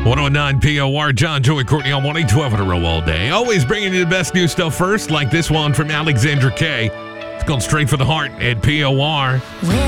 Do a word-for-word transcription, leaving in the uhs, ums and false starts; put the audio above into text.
one oh nine P O R, John, Joey, Courtney on one eight twelve in a row all day. Always bringing you the best new stuff first, like this one from Alexandra K. It's called Straight for the Heart at P O R.